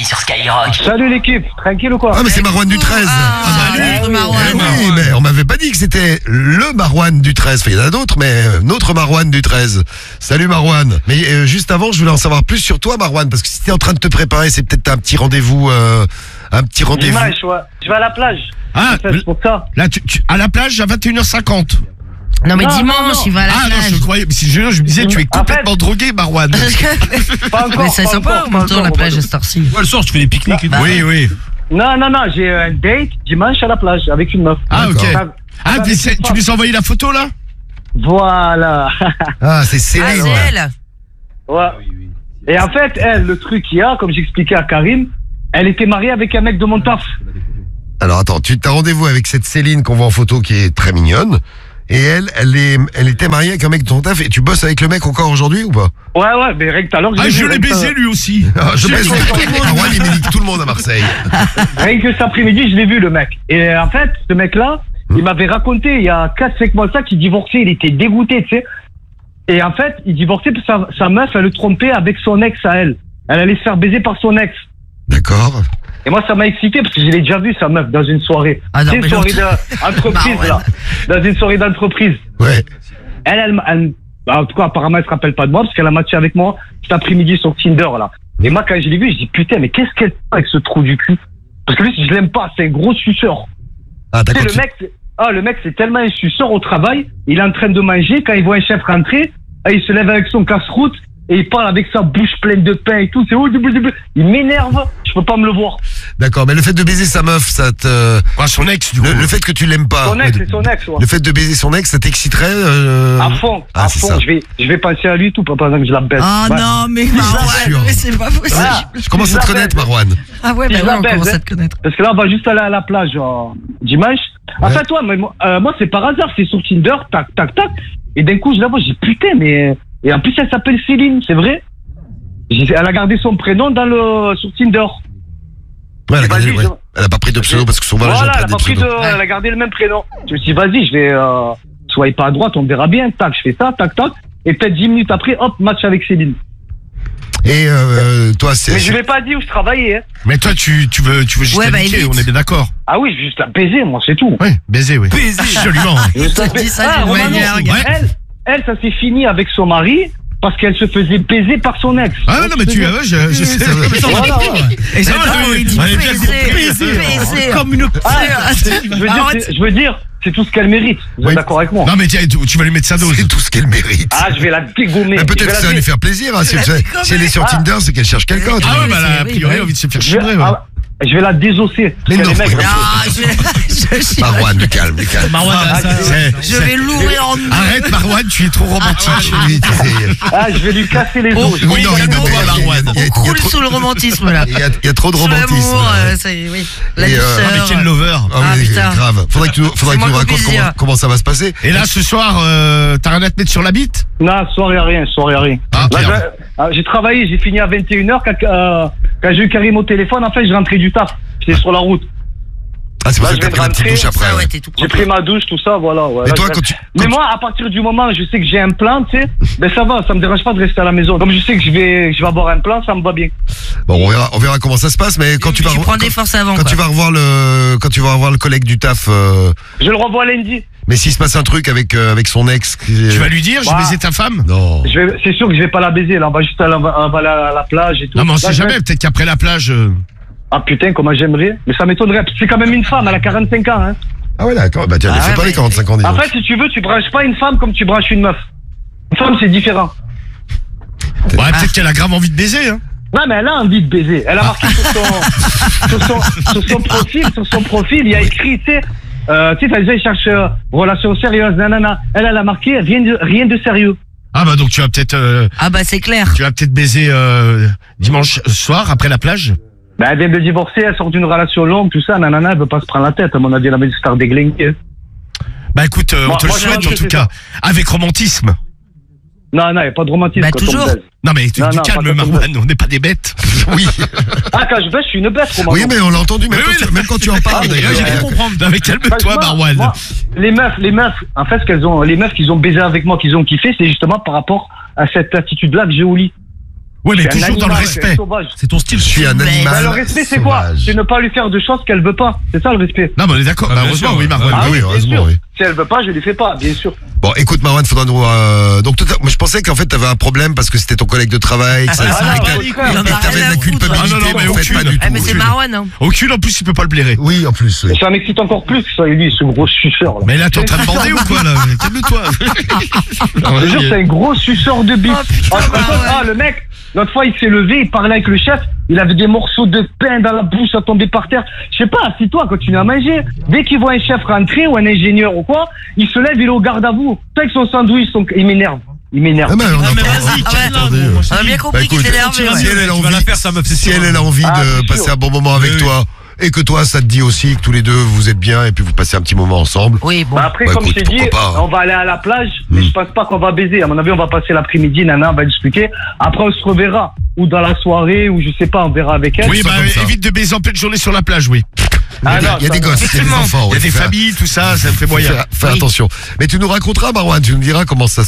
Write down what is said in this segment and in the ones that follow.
Mehdi sur Skyrock. Salut l'équipe, tranquille ou quoi? Ah mais c'est Marouane du 13. Marouane. Oui, mais on m'avait pas dit que c'était le Marouane du 13. Enfin, il y en a d'autres, mais notre Marouane du 13. Salut Marouane. Mais juste avant, je voulais en savoir plus sur toi Marouane, parce que si t'es en train de te préparer, c'est peut-être un petit rendez-vous. Dimanche, je vais à la plage. Ah, c'est pour ça. Là, à la plage à 21h50. Non mais Non, dimanche, non. il va à la Ah non, plage. je croyais. Mais si je me disais, tu es complètement drogué, Marouane. Pas encore. Mais c'est pas sympa encore, en même pas temps la encore, plage on à va- cette heure-ci. Ouais, le soir, tu fais des pique-niques. Bah, oui, oui. Non, j'ai un date dimanche à la plage avec une meuf. Ah, ok. Ça- Ah, ça- tu nous as envoyé la photo là? Voilà. Ah, c'est Ah, Céline. c'est ouais. elle. Ouais. Et en fait, elle, le truc qu'il y a, comme j'expliquais à Karim, elle était mariée avec un mec de mon taf. Alors attends, tu as rendez-vous avec cette Céline qu'on voit en photo qui est très mignonne. Et elle était mariée avec un mec de ton taf. Et tu bosses avec le mec encore aujourd'hui ou pas? Ouais, mais rien que tout à l'heure, Ah, l'ai je vu, l'ai rien que baisé lui aussi. Ah, je Je baisse l'ai tout baisé. le monde. Marouane, il médite tout le monde à Marseille. Rien que cet après-midi, je l'ai vu, le mec. Et en fait, ce mec-là, il m'avait raconté il y a 4-5 mois de ça qu'il divorçait, il était dégoûté, tu sais. Et en fait, il divorçait parce que sa meuf, elle le trompait avec son ex à elle. Elle allait se faire baiser par son ex. D'accord. Et moi, ça m'a excité parce que je l'ai déjà vu, sa meuf, dans une soirée. Ah non, C'est une mais soirée d'entreprise, Bah ouais. là. Dans une soirée d'entreprise. Ouais. Bah, en tout cas, apparemment, elle se rappelle pas de moi parce qu'elle a matché avec moi cet après-midi sur Tinder, là. Et moi, quand je l'ai vu, je dis, putain, mais qu'est-ce qu'elle fait avec ce trou du cul? Parce que lui, je l'aime pas, c'est un gros suceur. Ah, Tu sais, d'accord. le mec, c'est tellement un suceur au travail, il est en train de manger, quand il voit un chef rentrer, il se lève avec son casse-route, et il parle avec sa bouche pleine de pain et tout, il m'énerve, je peux pas me le voir. D'accord, mais le fait de baiser sa meuf, ça te... Ah, son ex, du coup. Le fait que tu l'aimes pas... Son ex, c'est son ex, ouais. Le fait de baiser son ex, ça t'exciterait À fond, Ah, c'est ça. je vais penser à lui tout, pas pendant que je la baisse. Ah Ouais. non mais sûr. Marouane, mais c'est pas possible. Ah, Je commence à te Je connaître, l'appelle. Marouane. Ah ouais, Je bah ouais, on l'appelle, commence hein. à te connaître. Parce que là, on va juste aller à la plage dimanche. En Ouais. fait, moi, c'est par hasard, c'est sur Tinder, tac, tac, tac. Et d'un coup, je la vois, j'ai putain, mais. Et en plus, elle s'appelle Céline, c'est vrai. Elle a gardé son prénom sur Tinder. Ouais, elle a, Vas-y, ouais. Elle a pas pris de pseudo parce que souvent les gens Voilà, elle prennent a des pas pris pseudos. elle a gardé le même prénom. Je me suis dit, vas-y, je vais, soyez pas à droite, on verra bien. Tac, je fais ça, tac, tac. Et peut-être 10 minutes après, hop, match avec Céline. Et toi, c'est... Mais je l'ai pas dit où je travaillais, hein. Mais toi, tu veux juste Ouais, bah, l'amitié, évite. on est bien d'accord. Ah oui, je vais juste la baiser, moi, c'est tout. Oui, baiser, oui. Absolument. Je te dis ça d'une Romano, manière, gars. elle, ça s'est fini avec son mari parce qu'elle se faisait baiser par son ex. Ah non, mais tu je sais. c'est vrai. Mais ça, on a Voilà, compris, ouais. ouais. Et j'adore quand il dit Ouais, baiser. Comme une... Je veux dire, c'est tout ce qu'elle mérite. Vous Oui. êtes d'accord avec moi? Non, mais tiens, tu vas lui mettre sa dose. C'est tout ce qu'elle mérite. Ah, je vais la dégommer. Mais peut-être que ça va lui faire plaisir. Hein, si elle est sur Tinder, c'est qu'elle cherche quelqu'un. tu Ah vois. ouais, bah là, a Oui, priori, oui. envie de se faire Je chibrer, vais, ouais. je vais la désosser. Mais Parce non, qu'elle est maigre. Ah, je Marouane, du calme, du calme. je vais l'ouvrir en deux. Arrête, Marouane, tu es trop romantique. Oui, tu sais, Ah, je vais lui casser les os. Oh, Je- oui, non, il calme-toi, y a- Marouane. il y a- il y a Croule trop- sous le romantisme là. il y a trop de Sous romantisme. l'amour, c'est oui. La Et, Ah, mais douceur. quel lover. Ah Ah, oui, putain. grave. Faudrait que tu nous moins racontes plaisir. comment ça va se passer. Et là, ce soir, t'as rien à te mettre sur la bite? Non, ce soir, il n'y a rien. Ce soir, il n'y a rien. Ah, Là, merde. j'ai travaillé, j'ai fini à 21h. Quand j'ai eu Karim au téléphone, en fait, je rentrais du taf. J'étais sur la route. Ah, c'est pour Là, ça je que t'as vais pris la petite rentrer. douche après. Ça, ouais. ouais, t'es tout J'ai propre. pris ma douche, tout ça, voilà. Ouais. Et Là, toi, je- quand tu... Mais moi, à partir du moment où je sais que j'ai un plan, tu sais, ben ça va, ça me dérange pas de rester à la maison. Comme je sais que je vais avoir un plan, ça me va bien. Bon, on verra comment ça se passe, mais quand tu vas prends des forces avant. quand tu vas revoir le collègue du taf, Je le revois lundi. mais s'il se passe un truc avec son ex, Tu vas lui dire, j'ai Bah. baisé ta femme? non. C'est sûr que je vais pas la baiser, là. On va juste aller à la plage et tout. Non, mais on Là, sait je vais- jamais, peut-être qu'après la plage... Ah putain, comment j'aimerais. Mais ça m'étonnerait. C'est quand même une femme, elle a 45 ans, hein. Ah ouais, d'accord. Bah tiens, Ah fais ouais, pas les mais- 45 ans, dis donc. En fait, si tu veux, tu branches pas une femme comme tu branches une meuf. Une femme, c'est différent. Ouais, peut-être qu'elle a grave envie de baiser, hein. Non, mais elle a envie de baiser. Elle a marqué sur son profil, il y a écrit, tu sais, t'as déjà, il cherche relation sérieuse, nanana. Elle a marqué rien de sérieux. Ah bah donc tu vas peut-être Ah bah c'est clair. baiser dimanche soir après la plage. Ben, elle vient de divorcer, elle sort d'une relation longue, tout ça, nanana, elle veut pas se prendre la tête. À mon avis, elle a mis star déglingué. Bah écoute, on Moi, te le moi, j'ai souhaite envie en que tout c'est cas, avec romantisme. Non, il n'y a pas de romantisme. Bah, quand on toujours. baise. Non mais Non, du non, calme pas Marouane, on n'est pas des bêtes. Oui. Ah, quand je baisse, je suis une bête, Romano. Oui, mais on l'a entendu, même, Oui, même quand tu en parles, Là, d'ailleurs. j'ai pu comprendre. Non, mais calme-toi Moi, Marouane. moi, les meufs, en fait, les meufs qu'ils ont baisé avec moi, qu'ils ont kiffé, c'est justement par rapport à cette attitude-là que j'ai au lit. Ouais, mais Je suis un toujours dans le animal, je suis un respect. sauvage. C'est ton style. Je suis un Mais- animal. Bah, le respect, c'est quoi? sauvage. C'est ne pas lui faire de choses qu'elle veut pas. C'est ça le respect. Non, mais on est d'accord. Ah, Bah, bien heureusement, sûr, oui, ouais. Marwan. Ah oui, bien heureusement, sûr. oui. Si elle veut pas, je lui fais pas, bien sûr. Bon, écoute, Marwan, faudra nous. Donc, moi, je pensais qu'en fait, t'avais un problème parce que c'était ton collègue de travail. Que ça, Ah, et non, que- au Il contraire. en a et que t'avais rien de à la foutre. culpabilité. Ah, non, non, mais en fait, aucune. pas du tout. Ah, mais c'est Marwan, hein. Aucune, en plus, il peut pas le blairer. Oui, en plus. Oui. Et ça m'excite encore plus que ça, et lui, ce gros suceur. Là. Mais là, t'es en train de bander ou quoi, là? Calme-toi. Je te jure, c'est un gros suceur de bite. Oh, putain, ouais. Le mec, l'autre fois, il s'est levé, il parlait avec le chef, il avait des morceaux de pain dans la bouche à tomber par terre. Je sais pas, si toi, continue à manger. Dès qu'il voit un chef rentrer ou un ingénieur ou quoi, il se lève, il est au garde à vous. Avec son sandwich, il m'énerve. Il m'énerve. Ah, mais on Ah, mais entend- vas-y, Ah, calme-la, attendez, gros. Moi, je On a te bien dis. compris Bah, qu'il écoute, s'énerve. tu vas si mieux, elle a tu vas la envie- faire, sa meuf, c'est Si sûr. elle a envie Ah, de c'est passer sûr. un bon moment avec Oui, toi, et que toi, ça te dit aussi que tous les deux, vous êtes bien, et puis vous passez un petit moment ensemble. Oui, bon. Bah après, Bah, comme écoute, je t'ai dit, pourquoi pas, hein. on va aller à la plage, mais je pense pas qu'on va baiser. À mon avis, on va passer l'après-midi, nana, on va discuter. Après, on se reverra. Ou dans la soirée, ou je sais pas, on verra avec elle. Oui, ça bah, comme ça. évite de baiser en pleine journée sur la plage, oui. Ah, Il y a non, des ça va. gosses, il y a des Effectivement. enfants. Il y a oui, des faut faire- familles, tout ça, ça me fait faut moyen. faire Oui. attention. Mais tu nous raconteras, Marwan, tu nous diras comment ça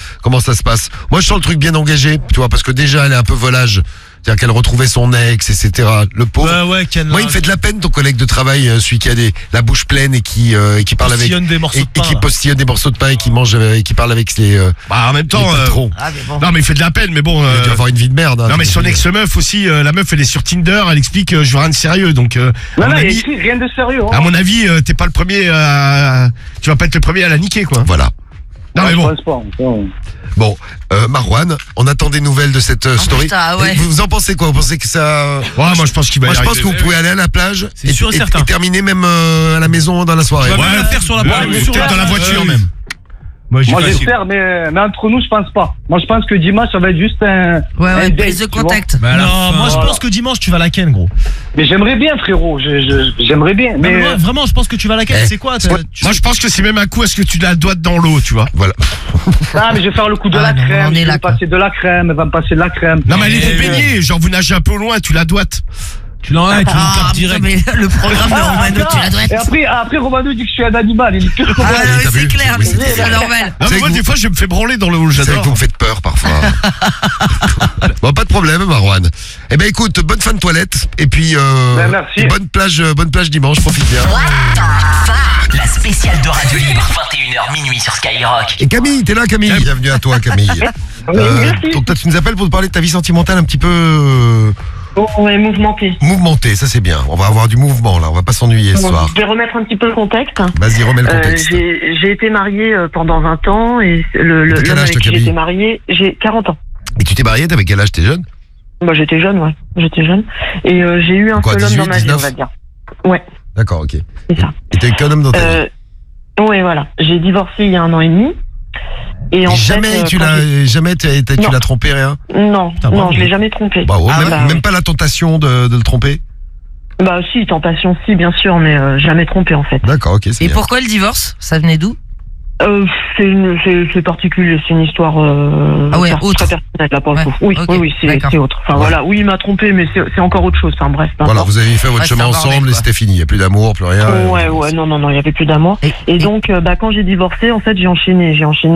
se passe. Moi, je sens le truc bien engagé, tu vois, parce que déjà, elle est un peu volage. C'est-à-dire qu'elle retrouvait son ex, etc. Le pauvre. Ouais, Ken. Moi, il me fait de la peine, ton collègue de travail, celui qui a la bouche pleine et qui parle avec, Postillonne des morceaux de pain, qui là. postillonne des morceaux de pain et qui mange, et qui parle avec les Bah, en même temps, patrons. Ah, mais bon. non, mais il fait de la peine, mais bon. Il a dû avoir une vie de merde. hein, Non, mais tu son sais. ex-meuf aussi, la meuf, elle est sur Tinder, elle explique, je veux rien de sérieux, donc, à Non, mon non, il y a avis, écrit rien de sérieux. Hein. à mon avis, t'es pas le premier tu vas pas être le premier à la niquer, quoi. Voilà. Non, mais je bon. pense pas. Bon, Marwan, on attend des nouvelles de cette story. putain, ouais. Et vous en pensez quoi? Vous pensez que ça... Ouais, moi, je pense qu'il va Moi, y je pense arriver. que vous pouvez aller à la plage C'est sûr et certain. et terminer même à la maison dans la soirée. Tu vas même la faire sur la plage, Ouais, sur peut-être dans la voiture, même. Moi, Moi, j'espère, mais entre nous, je pense pas. Moi, je pense que dimanche, ça va être juste un. Ouais, un ouais, date, prise de tu vois. contact. Non, moi, je Voilà. pense que dimanche, tu vas la ken, gros. Mais j'aimerais bien, frérot. J'aimerais bien. Mais Mais moi, vraiment, je pense que tu vas la ken. Eh, C'est quoi Moi, je pense que c'est même un coup à ce que tu la dois dans l'eau, tu vois. Voilà. ah, mais je vais faire le coup de Ah, la non, crème. on est Je là, vais quoi. passer de la crème. Elle va me passer de la crème. Non, mais allez vous Eh, baigner, genre vous nagez un peu au loin, tu la doites. Tu l'enlèves, tu Ah, le putain, direct. mais le programme de Romano, tu la dois Et après, Romano dit que je suis un animal. Il est pire que Ah, moi. non, mais t'as c'est vu clair, Oui, c'est c'est normal. Non, C'est mais moi, que des fois, je me fais branler dans l'eau, C'est vrai que j'adore. vous me faites peur parfois. Bon, pas de problème, Marwan. Eh ben, écoute, bonne fin de toilette. Et puis, Ben, merci. et bonne plage dimanche, profite bien. La spéciale de Radio Libre, 21h minuit sur Skyrock. Et Camille, t'es là, Camille? Bienvenue à toi, Camille. Merci. Donc, toi, tu nous appelles pour te parler de ta vie sentimentale un petit peu Ouais, mouvementé. mouvementée. Ça, c'est bien. On va avoir du mouvement, là. On va pas s'ennuyer ce soir. Je vais remettre un petit peu le contexte. Vas-y, remets le contexte. J'ai été mariée pendant 20 ans et l'homme T'as quel âge, avec toi, qui Camille j'étais mariée, j'ai 40 ans. Et tu t'es mariée, t'avais quel âge? T'es jeune? Bah, j'étais jeune, ouais. J'étais jeune. Et j'ai eu un Quoi, seul homme 18, dans ma vie, 19? on va dire. Ouais, D'accord, ok. c'est ça. Et t'es qu'un homme dans ta vie. Ouais, voilà. J'ai divorcé il y a 1 an et demi. Et en Jamais fait, tu quand Non. l'as trompé, rien? Non, Putain, non, bravo. je l'ai jamais trompé. Bah, Ah, même, bah, même oui. pas la tentation de le tromper? Bah, si, tentation, si, bien sûr, mais jamais trompé, en fait. D'accord, ok, c'est Et bien. pourquoi le divorce? Ça venait d'où? C'est particulier, c'est une histoire Ah ouais, très autre. personnelle là pour Ouais, le coup. Oui, ok, oui, c'est d'accord. autre. Enfin Ouais. voilà, oui, il m'a trompé, mais c'est encore autre chose. Enfin bref. peu Voilà, importe. vous avez fait votre Ouais, chemin c'est un bordel, ensemble et quoi. c'était fini. Il n'y a plus d'amour, plus rien. Ouais, non, il y avait plus d'amour. Et donc, quand j'ai divorcé, en fait, j'ai enchaîné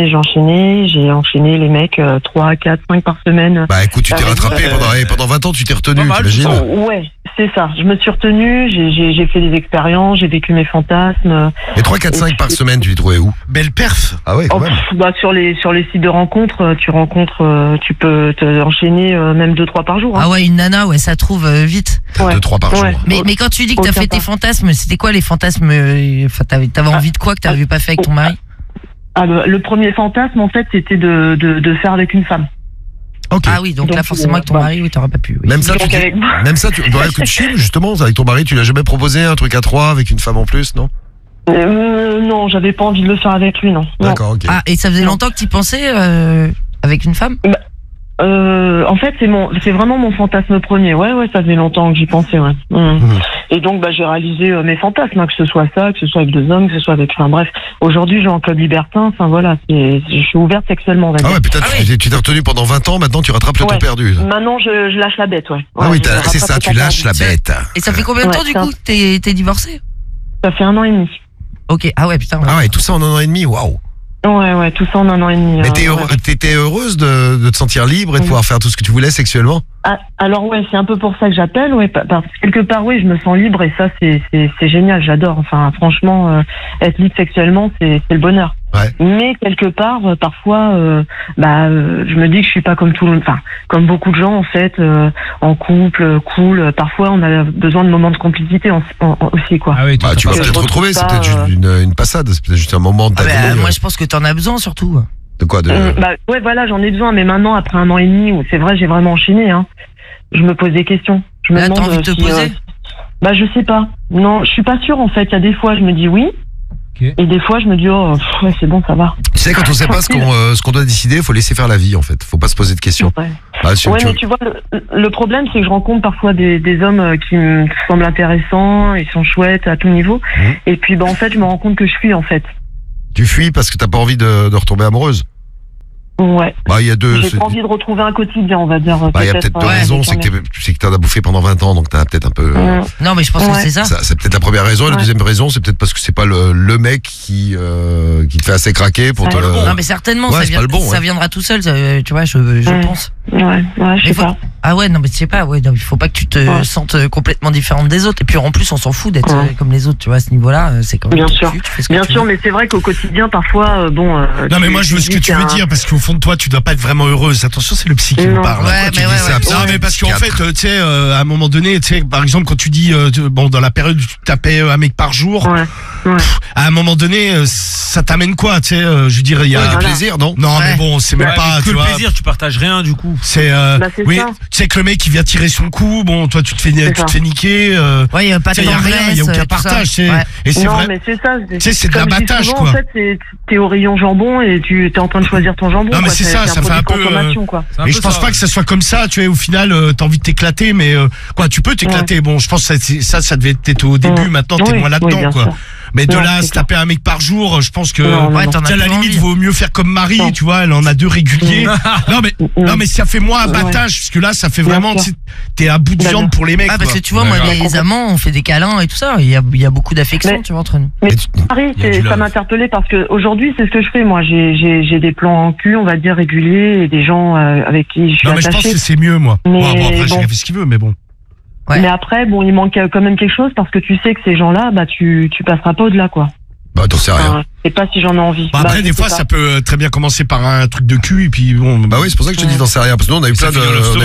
les mecs 3, 4, 5 par semaine. Bah écoute, tu t'es Avec, rattrapé pendant 20 ans, tu t'es retenu, Pas mal, t'imagines? Ouais, c'est ça. Je me suis retenue, j'ai fait des expériences, j'ai vécu mes fantasmes. Et 3, 4, 5 par semaine, tu les trouvais où? Belle perf. Ah ouais, quand Oh, même. bah sur les sites de rencontres, tu peux te enchaîner même 2-3 par jour. Hein. Ah ouais, une nana, ouais, ça trouve vite. 2, 3 par Ouais. jour. Mais quand tu dis que t'as Aucun fait tes pas. fantasmes, c'était quoi les fantasmes? Enfin, t'avais envie de quoi que t'avais pas fait avec ton mari? Ah, le premier fantasme, en fait, c'était de faire avec une femme. Ok. Ah oui, donc là, Donc, forcément, avec ton bah. mari, oui, t'aurais pas pu. Oui. Même ça, tu Donc, avec moi. même ça, tu dois écouter chill, justement, avec ton mari, tu l'as jamais proposé un truc à 3 avec une femme en plus, non? Non, j'avais pas envie de le faire avec lui, non. Non. D'accord, ok. Ah, et ça faisait Non. longtemps que t'y pensais avec une femme? En fait, c'est vraiment mon fantasme premier. Ouais, ça faisait longtemps que j'y pensais, ouais. Mhm. Et donc, bah, j'ai réalisé mes fantasmes, hein, que ce soit ça, que ce soit avec 2 hommes, que ce soit avec, enfin bref. Aujourd'hui, je vais en club libertin. Enfin voilà, je suis ouverte sexuellement, on va Ah dire. ouais, putain, Ah tu oui. tu t'es retenu pendant 20 ans, maintenant tu rattrapes le temps Ouais. perdu. Maintenant, je lâche la bête, ouais. Ah oui, Ouais, je c'est rattrape ça, le tu temps lâches perdu. la bête. Et ça fait combien de Ouais, temps, du ça. coup, t'es divorcé? Ça fait 1 an et demi. Ok, ah ouais, putain. Ah ouais, tout ça en 1 an et demi, waouh. Ouais, tout ça en 1 an et demi. Mais t'étais heureuse de te sentir libre et de pouvoir faire tout ce que tu voulais sexuellement? Ah, alors ouais, c'est un peu pour ça que j'appelle, ouais, parce que quelque part, oui, je me sens libre et ça, c'est génial, j'adore. Enfin, franchement, être libre sexuellement, c'est le bonheur. Ouais. Mais quelque part, parfois, je me dis que je suis pas comme tout le monde, enfin, comme beaucoup de gens en fait, en couple, cool. Parfois, on a besoin de moments de complicité aussi, quoi. Ah oui, Bah, tu vas peut-être retrouver, c'est peut-être juste une passade, c'est peut-être juste un moment de ta vie. Moi, je pense que t'en as besoin surtout. De quoi ouais, voilà, j'en ai besoin, mais maintenant, après 1 an et demi, où c'est vrai, j'ai vraiment enchaîné, hein, je me pose des questions. Je me Là, demande t'as envie de te poser je sais pas. Non, je suis pas sûre, en fait. Il y a des fois, je me dis oui. Ok. Et des fois, je me dis, ouais, c'est bon, ça va. Tu sais, quand on sait pas ce qu'on doit décider, il faut laisser faire la vie, en fait. Faut pas se poser de questions. Ouais, Bah, mais tu vois, le problème, c'est que je rencontre parfois des hommes qui me semblent intéressants, ils sont chouettes à tout niveau. Et puis, en fait, je me rends compte que je fuis, en fait. Tu fuis parce que t'as pas envie de retomber amoureuse. Ouais. Bah, il y a deux. J'ai pas envie de retrouver un quotidien, on va dire. Bah, il y a peut-être deux raisons. C'est que t'en as bouffé pendant 20 ans, donc t'as peut-être un peu. Non, mais je pense que c'est ça. C'est peut-être la première raison. Et la deuxième raison, c'est peut-être parce que c'est pas le mec qui te fait assez craquer pour te. Non, mais certainement, Ouais, ça viendra tout seul, tu vois, je pense. Ouais, je sais pas. Ah ouais, non, mais tu sais pas, il faut pas que tu te sentes complètement différente des autres. Et puis en plus, on s'en fout d'être comme les autres, tu vois, à ce niveau-là, c'est quand même. Bien sûr, mais c'est vrai qu'au quotidien, parfois, non, mais moi, je veux ce que tu veux dire, parce qu'au fond de toi, tu dois pas être vraiment heureuse. Attention, c'est le psy qui nous parle. Ouais, mais Non, mais parce qu'en fait, tu sais, à un moment donné, tu sais, par exemple, quand tu dis, dans la période où tu tapais un mec par jour, à un moment donné, ça t'amène quoi, tu sais, je veux dire, il y a du plaisir, non? Non, mais bon, c'est même pas, que tu le vois. plaisir, tu partages rien du coup. C'est oui, ça. tu sais que le mec il vient tirer son coup, bon toi tu te fais niquer, ouais, il y a pas de il y a rien, il y a aucun partage, c'est et c'est non, vrai. mais c'est ça, C'est de l'abattage, souvent, quoi. En fait, t'es au rayon jambon et tu t'es en train de choisir ton jambon. Non, mais quoi. c'est ça, ça fait un peu quoi. Et je pense pas que ça soit comme ça, tu vois, au final t'as envie de t'éclater, mais quoi, tu peux t'éclater. Bon, je pense que ça devait être au début, maintenant t'es moins là-dedans, quoi. Mais de là à se taper un mec par jour, je pense que à la limite vaut mieux faire comme Marie, tu vois, elle en a 2 réguliers. Non mais ça fait moins abattage, parce que là ça fait vraiment t'es à bout de viande pour les mecs. Ah, parce que tu vois, moi les amants, on fait des câlins et tout ça, il y a beaucoup d'affection, tu vois, entre nous. Mais Marie, ça m'a interpellée parce que aujourd'hui c'est ce que je fais, moi j'ai des plans en cul, on va dire réguliers, et des gens avec qui je suis attachée. Non mais je pense que c'est mieux, moi. Bon, après chacun fait ce qu'il veut, mais bon. Ouais. Mais après, il manque quand même quelque chose parce que tu sais que ces gens-là, tu passeras pas au-delà, quoi. Bah, t'en sais rien. Je sais pas si j'en ai envie. Bah, après, des fois, ça peut très bien commencer par un truc de cul, et puis bon. Bah oui, c'est pour ça que je te dis t'en sais rien. Parce que nous, on a eu plein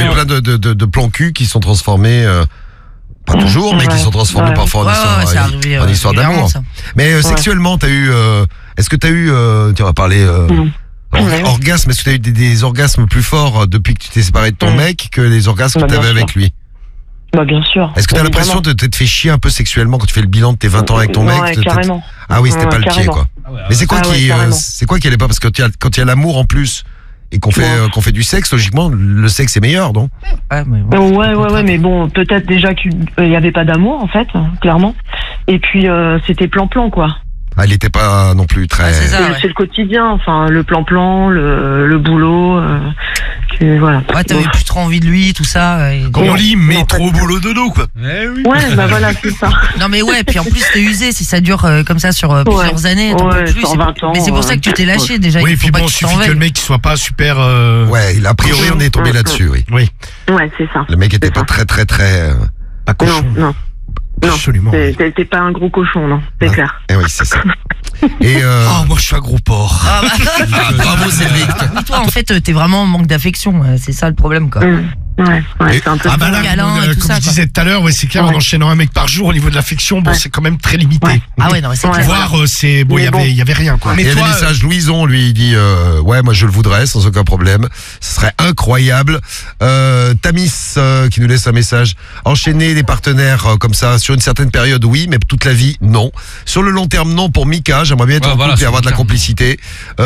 de plans cul qui sont transformés, pas toujours, mais qui sont transformés parfois en histoire d'amour. Mais sexuellement, t'as eu, est-ce que t'as eu, tu vas parler, orgasme, est-ce que t'as eu des orgasmes plus forts depuis que tu t'es séparé de ton mec que les orgasmes que t'avais avec lui? Bah, bien sûr. Est-ce que t'as l'impression de t'être fait chier un peu sexuellement quand tu fais le bilan de tes 20 ans avec ton mec? Ouais, carrément. Ah oui, c'était pas le pied, quoi. Mais c'est quoi c'est quoi qui allait pas? Parce que quand il y a l'amour en plus et qu'on fait du sexe, logiquement, le sexe est meilleur, non? Ouais, mais bon, peut-être déjà qu'il y avait pas d'amour, en fait, clairement. Et puis, c'était plan-plan, quoi. Ah, il était pas non plus très. C'est le quotidien, enfin, le plan-plan, le boulot, voilà. Ouais, t'avais plus trop envie de lui, tout ça. Comme on lit, métro, boulot, dodo, quoi. Ouais, bah voilà, c'est ça. Non, mais ouais, puis en plus, t'es usé, si ça dure comme ça sur plusieurs années, t'en peux plus. 20 ans, mais c'est pour ça que tu t'es lâché, déjà. Oui, puis bon, il suffit que le mec soit pas super. Ouais, a priori, on est tombé là-dessus, oui. Oui. Ouais, c'est ça. Le mec était pas très. Pas cochon. Non. Absolument. T'es pas un gros cochon, non, c'est clair. Eh oui, c'est ça. Et moi je suis un gros porc. Bravo Cédric. Toi, en fait, t'es vraiment en manque d'affection, c'est ça le problème, quoi. Ouais, c'est un peu comme je disais tout à l'heure, c'est clair, en enchaînant un mec par jour au niveau de l'affection, bon, c'est quand même très limité. Ah ouais, non, mais c'est clair. Voir, c'est bon, il y avait rien, quoi. Mais il y a des messages. Louison, lui, il dit ouais, moi je le voudrais sans aucun problème. Ce serait incroyable. Tamis qui nous laisse un message. Enchaîner des partenaires comme ça sur une certaine période, oui, mais toute la vie, non. Sur le long terme, non. Pour Mika, j'aimerais bien être en couple et avoir de la complicité.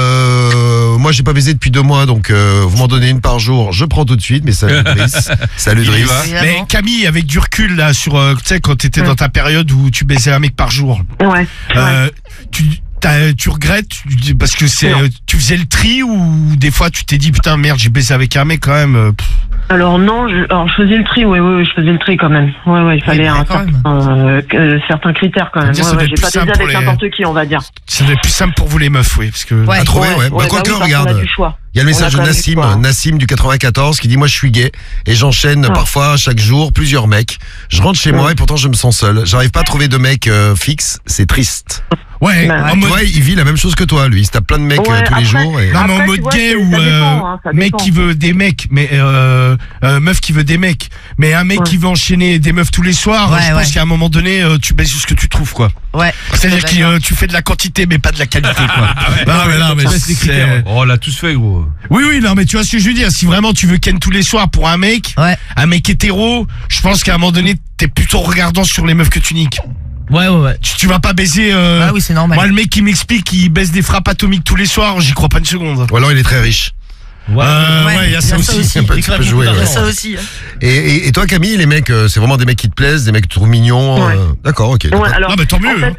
Moi, j'ai pas baisé depuis 2 mois, donc vous m'en donnez une par jour, je prends tout de suite. Mais salut Driss. Mais Camille, avec du recul là sur, tu sais, quand t'étais dans ta période où tu baisais un mec par jour, tu regrettes parce que tu faisais le tri, ou des fois tu t'es dit putain merde, j'ai baisé avec un mec quand même. Alors non, je faisais le tri, oui, je faisais le tri quand même. Ouais, il fallait certains critères quand même. J'ai pas baisé avec n'importe qui, on va dire. Ça doit être plus simple pour vous les meufs, oui, parce que à trouver, quoique, regarde. Il y a le message de Nassim du 94 qui dit moi je suis gay et j'enchaîne parfois chaque jour plusieurs mecs. Je rentre chez moi et pourtant je me sens seul. J'arrive pas à trouver de mec fixe, c'est triste. Ouais, il vit la même chose que toi, lui. Il se tape plein de mecs tous les jours. Et... Non, mais en mode gay ou mec qui veut des mecs, mais meuf qui veut des mecs. Mais un mec qui veut enchaîner des meufs tous les soirs, je pense qu'à un moment donné, tu baisses ce que tu trouves, quoi. Ouais. C'est-à-dire que tu fais de la quantité, mais pas de la qualité, quoi. Non, mais c'est... Oh, on l'a tous fait, gros. Oui, non, mais tu vois ce que je veux dire. Si vraiment tu veux ken tous les soirs pour un mec hétéro, je pense qu'à un moment donné, t'es plutôt regardant sur les meufs que tu niques. Ouais. Tu vas pas baiser. Oui, c'est normal. Moi, le mec qui m'explique qu'il baisse des frappes atomiques tous les soirs, j'y crois pas une seconde. Ou alors il est très riche. Il y a ça aussi. Tu peux jouer. Il y a ça aussi. Et toi, Camille, les mecs, c'est vraiment des mecs qui te plaisent, des mecs que tu trouves mignons. D'accord, ok. Alors, mais tant mieux. En fait,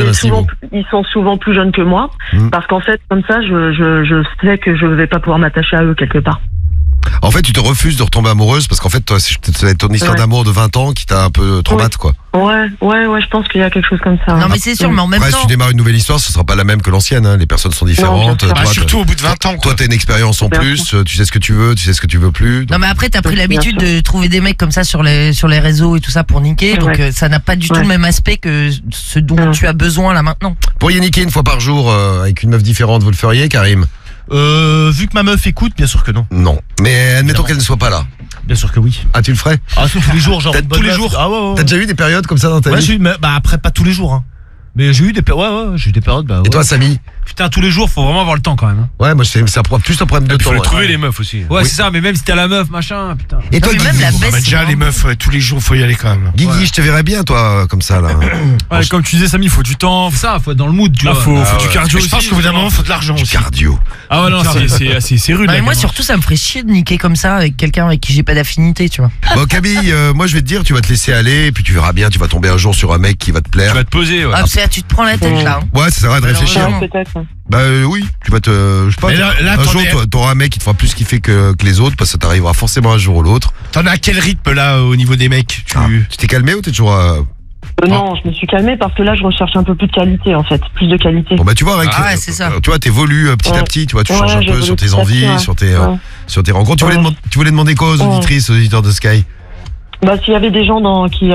ils sont souvent plus jeunes que moi, parce qu'en fait, comme ça, je sais que je vais pas pouvoir m'attacher à eux quelque part. En fait, tu te refuses de retomber amoureuse parce qu'en fait, toi, c'est ton histoire d'amour de 20 ans qui t'a un peu traumatisé, quoi. Ouais, je pense qu'il y a quelque chose comme ça. Non, mais c'est sûr, mais en même temps. Si tu démarres une nouvelle histoire, ce sera pas la même que l'ancienne, hein. Les personnes sont différentes. Non, toi, surtout au bout de 20 ans. Toi, t'as une expérience en plus, tu sais ce que tu veux, tu sais ce que tu veux plus. Non, mais après, t'as pris l'habitude de trouver des mecs comme ça sur les réseaux et tout ça pour niquer, donc ça n'a pas du tout le même aspect que ce dont tu as besoin là maintenant. Pourriez niquer une fois par jour avec une meuf différente, vous le feriez, Karim? Vu que ma meuf écoute, bien sûr que non. Non. Mais admettons qu'elle ne soit pas là. Bien sûr que oui. Ah, tu le ferais? Ah, tous les jours, genre. Peut-être tous les jours. Ah ouais. T'as déjà eu des périodes comme ça dans ta vie? Après, pas tous les jours, hein. Mais j'ai eu des périodes, j'ai eu des périodes, Et toi, Samy? Putain, tous les jours, faut vraiment avoir le temps quand même. Ouais, moi, c'est plus un problème de temps. Il faut trouver les meufs aussi. Ouais, c'est ça, mais même si t'as la meuf, machin, putain. Et toi, même la baisse. Déjà, les meufs, tous les jours, faut y aller quand même. Guigui, je te verrais bien, toi, comme ça, là. Ouais, comme tu disais, Samy, il faut du temps, faut être dans le mood, tu vois. Faut du cardio aussi. Je pense qu'au bout d'un moment, faut de l'argent aussi. Cardio. Ah ouais, non, c'est rude. Mais moi, surtout, ça me ferait chier de niquer comme ça avec quelqu'un avec qui j'ai pas d'affinité, tu vois. Bon, Camille, moi, je vais te dire, tu vas te laisser aller, et puis tu verras bien, tu vas tomber un jour sur un mec qui va te plaire. Tu vas te poser, ouais. Ah, c'est tu te prends la tête, là. Ouais, ça sert à rien de réfléchir. Peut-être. Bah oui, tu vas te... Je sais pas, un jour, t'auras un mec qui te fera plus kiffer que les autres, parce que ça t'arrivera forcément un jour ou l'autre. T'en as à quel rythme, là, au niveau des mecs? Tu t'es calmé ou t'es toujours... Non, je me suis calmée parce que là, je recherche un peu plus de qualité, en fait. Plus de qualité. Bon, bah tu vois, c'est ça. Tu vois, t'évolues petit à petit, tu vois, tu changes un peu sur tes envies, sur tes rencontres. Tu voulais demander quoi aux auditrices, aux auditeurs de Sky? Bah, s'il y avait des gens qui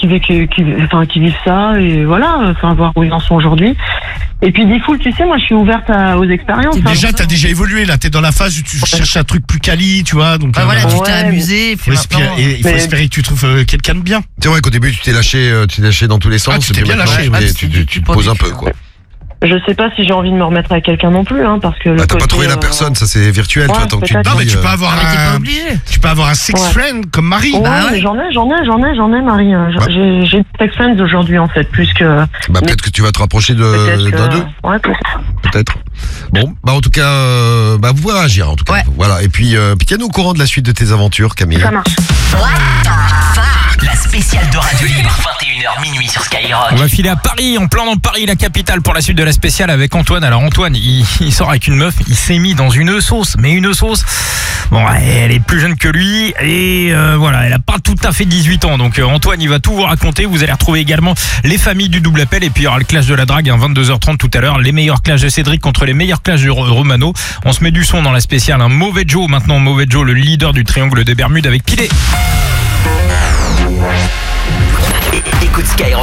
vivent ça, et voilà, voir où ils en sont aujourd'hui. Et puis, Diffoul, tu sais, moi, je suis ouverte aux expériences. Déjà, t'as déjà évolué, là. T'es dans la phase où tu cherches un truc plus quali, tu vois. Donc, voilà, tu t'es amusé. Il faut espérer que tu trouves quelqu'un de bien. C'est vrai qu'au début, tu t'es lâché dans tous les sens. Tu t'es bien lâché. Tu te poses un peu, quoi. Je sais pas si j'ai envie de me remettre avec quelqu'un non plus, hein, parce que. T'as pas trouvé la personne, ça c'est virtuel, tu vois, tant que tu te dis. Non, mais tu peux avoir tu peux avoir un sex friend comme Marie. Ouais, j'en ai, Marie. J'ai des sex friends aujourd'hui, en fait, plus que. Bah, peut-être que tu vas te rapprocher d'un d'eux. Ouais, peut-être. Bon, bah, en tout cas, vous pouvez réagir, en tout cas. Ouais. Voilà. Et puis tiens-nous au courant de la suite de tes aventures, Camille. Ça marche. La spéciale de Radio Libre, 21h minuit sur Skyrock. On va filer à Paris, en plein dans Paris, la capitale, pour la suite de la spéciale avec Antoine. Alors Antoine, il sort avec une meuf, il s'est mis dans une sauce, mais une sauce. Bon, elle est plus jeune que lui et voilà, elle a pas tout à fait 18 ans. Donc Antoine, il va tout vous raconter. Vous allez retrouver également les familles du double appel et puis il y aura le clash de la drague, 22h30 tout à l'heure. Les meilleurs clashs de Cédric contre les meilleurs clashs de Romano. On se met du son dans la spéciale. Un Mauvais Joe maintenant, Mauvais Joe, le leader du triangle des Bermudes avec Pilé. Écoute Skyrock.